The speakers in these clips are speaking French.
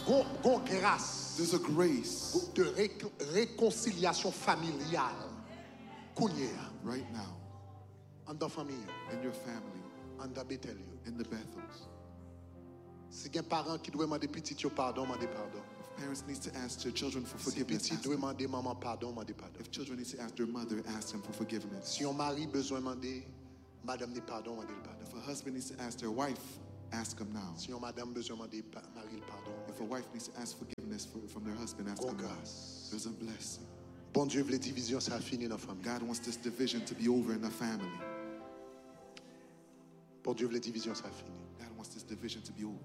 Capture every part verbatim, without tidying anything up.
Gon, gon grâce. There's a grace De réc- réconciliation familiale. Kounye. right now En dans famille. in your family, En dans Bethel. in the Bethels. Si un parent qui doit demander petit yo pardon, demander pardon. If parents need to ask their children for Si forgiveness, petit ask doit them. demander maman pardon, demander pardon. If children need to ask their mother, ask them for forgiveness. Si un mari besoin demander madame ni pardon, demander le pardon. If a husband needs to ask their wife, ask them now. Si un madame besoin demander pa- mari le pardon. If a wife needs to ask forgiveness for, from their husband, ask Gon them now. grâce. There's a blessing. Bon Dieu, les divisions ça finit dans la famille. God wants this division to be over in the family. Bon Dieu, les divisions ça finit. God wants this division to be over.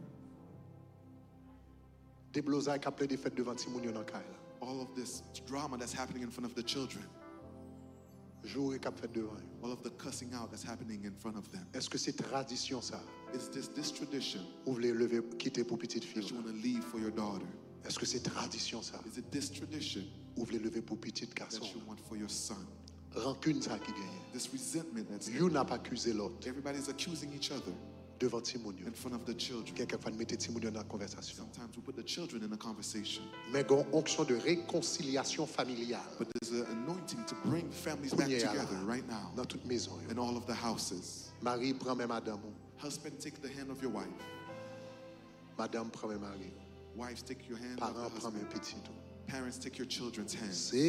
Des blosailles qui appellent des fêtes devant Timoun dans Kaila. All of this drama that's happening in front of the children, Jour et cap fait devant. eux. all of the cussing out that's happening in front of them. Est-ce que c'est tradition ça? Is this this tradition Ou vous voulez lever, quitter pour petite fille? that you want to leave for your daughter? Est-ce que c'est tradition ça? Is it this tradition Ou vous voulez lever pour petit garçon? that you want for your son? Rancune ça qui gagne. This resentment that's You n'a pas accusé l'autre everybody's accusing each other devant Timoun. in front of the children. Quelquefois mettre Timoun dans la conversation. Sometimes we put the children in a conversation, Mais il y a une onction de réconciliation familiale but there's an anointing to bring families back Kounye together ala, right now dans toute maison. yo. in all of the houses. Marie prend même madame. ou. Husband, take the hand of your wife. Madame prend même mari. Wives, take your hand of Parents the prend même husband. petit. tout. Parents, take your children's hands. C'est